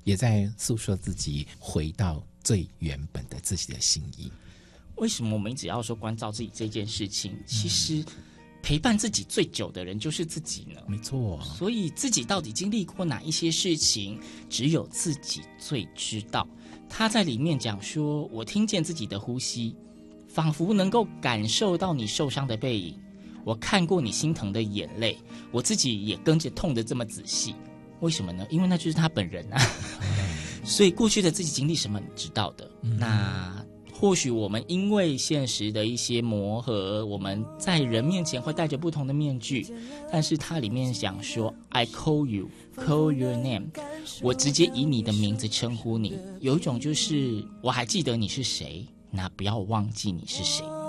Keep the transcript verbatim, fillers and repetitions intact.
也在诉说自己回到最原本的自己的心意。 为什么我们只要说关照自己这件事情，其实陪伴自己最久的人就是自己呢？ 没错， 所以自己到底经历过哪一些事情，只有自己最知道。他在里面讲说，我听见自己的呼吸，仿佛能够感受到你受伤的背影，我看过你心疼的眼泪，我自己也跟着痛得这么仔细。为什么呢？因为那就是他本人啊。所以过去的自己经历什么你知道的、嗯、那或许我们因为现实的一些磨合，我们在人面前会戴着不同的面具，但是它里面想说 I call you call your name， 我直接以你的名字称呼你，有一种就是我还记得你是谁，那不要忘记你是谁。